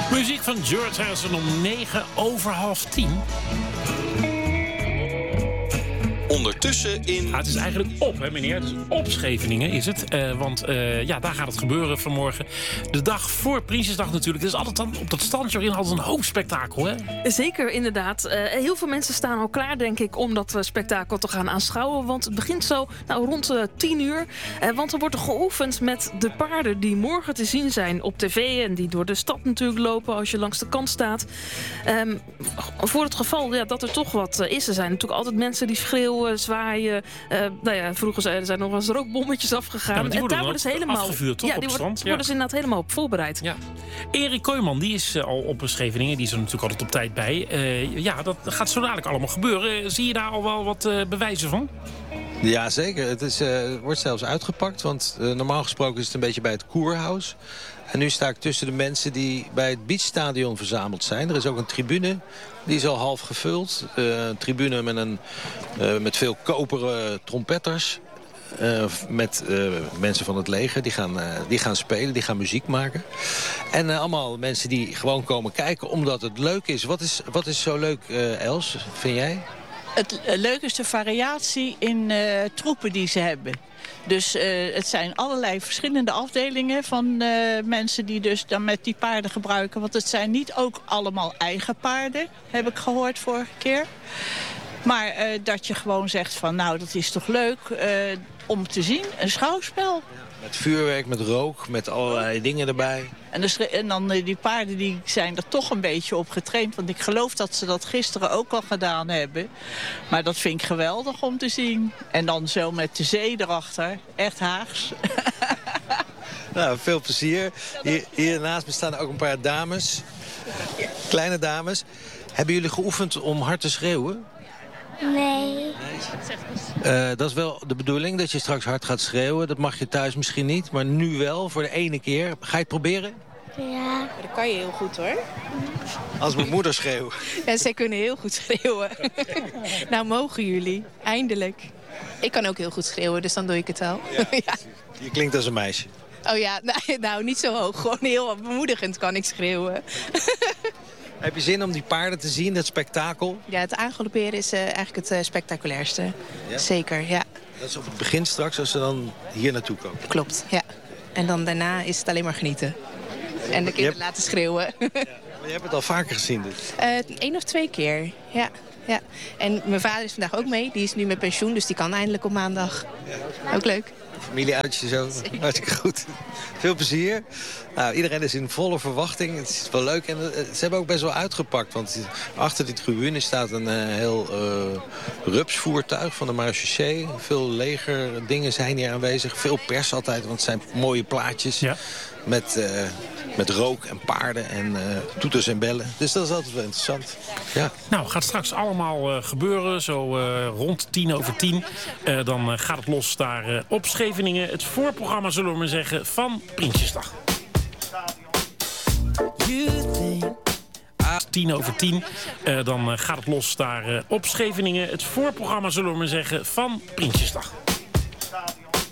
Muziek van George Harrison om 9:09. Ondertussen in... Het is eigenlijk op, hè meneer? Het is op Scheveningen, is het. Want daar gaat het gebeuren vanmorgen. De dag voor Prinsjesdag natuurlijk. Het is altijd dan op dat standje erin altijd een hoofdspektakel, hè? Zeker, inderdaad. Heel veel mensen staan al klaar, denk ik, om dat spektakel te gaan aanschouwen. Want het begint zo rond 10:00. Want er wordt er geoefend met de paarden die morgen te zien zijn op tv. En die door de stad natuurlijk lopen als je langs de kant staat. Voor het geval dat er toch wat is. Er zijn natuurlijk altijd mensen die schreeuwen, zwaaien. Vroeger zijn nog eens rookbommetjes afgegaan. Ja, die worden en daar worden ze helemaal afgevuurd, toch, op het strand? Worden ze inderdaad helemaal op voorbereid. Ja. Erik Kooijman, die is al op Scheveningen. Die is er natuurlijk altijd op tijd bij. Dat gaat zo dadelijk allemaal gebeuren. Zie je daar al wel wat bewijzen van? Ja, zeker. Het wordt zelfs uitgepakt. Want normaal gesproken is het een beetje bij het Koerhuis. En nu sta ik tussen de mensen die bij het beachstadion verzameld zijn. Er is ook een tribune. Die is al half gevuld. Een tribune met veel koperen trompetters. Met mensen van het leger. Die gaan spelen, die gaan muziek maken. En allemaal mensen die gewoon komen kijken omdat het leuk is. Wat is zo leuk, Els, vind jij? Het leuke is de variatie in troepen die ze hebben. Dus het zijn allerlei verschillende afdelingen van mensen die dus dan met die paarden gebruiken. Want het zijn niet ook allemaal eigen paarden, heb ik gehoord vorige keer. Maar dat je gewoon zegt van dat is toch leuk om te zien, een schouwspel. Met vuurwerk, met rook, met allerlei dingen erbij. En dan die paarden die zijn er toch een beetje op getraind. Want ik geloof dat ze dat gisteren ook al gedaan hebben. Maar dat vind ik geweldig om te zien. En dan zo met de zee erachter. Echt Haags. Nou, veel plezier. Hier naast me staan ook een paar dames. Kleine dames. Hebben jullie geoefend om hard te schreeuwen? Nee. Dat is wel de bedoeling, dat je straks hard gaat schreeuwen. Dat mag je thuis misschien niet, maar nu wel, voor de ene keer. Ga je het proberen? Ja. Dat kan je heel goed, hoor. Als mijn moeder schreeuwt. Ja, zij kunnen heel goed schreeuwen. Nou, mogen jullie. Eindelijk. Ik kan ook heel goed schreeuwen, dus dan doe ik het wel. Ja. Ja. Je klinkt als een meisje. Oh ja, nou, niet zo hoog. Gewoon heel bemoedigend kan ik schreeuwen. Heb je zin om die paarden te zien, dat spektakel? Ja, het aangalopperen is eigenlijk het spectaculairste. Ja? Zeker, ja. Dat is op het begin straks, als ze dan hier naartoe komen. Klopt, ja. En dan daarna is het alleen maar genieten. En de kinderen laten schreeuwen. Ja, maar je hebt het al vaker gezien dus? 1 of 2 keer, ja. Ja. En mijn vader is vandaag ook mee. Die is nu met pensioen, dus die kan eindelijk op maandag. Ja. Ook leuk. Familieuitje zo. Hartstikke goed. Veel plezier. Nou, iedereen is in volle verwachting. Het is wel leuk. En ze hebben ook best wel uitgepakt. Want achter die tribune staat een heel rupsvoertuig van de marechaussee. Veel legerdingen zijn hier aanwezig. Veel pers altijd, want het zijn mooie plaatjes. Ja. Met rook en paarden en toeters en bellen. Dus dat is altijd wel interessant. Ja. Nou, gaat straks allemaal gebeuren. Zo rond 10:10. Dan gaat het los daar op Scheveningen. Het voorprogramma, zullen we maar zeggen, van Prinsjesdag. 10:10. Dan gaat het los daar op Scheveningen. Het voorprogramma, zullen we maar zeggen, van Prinsjesdag.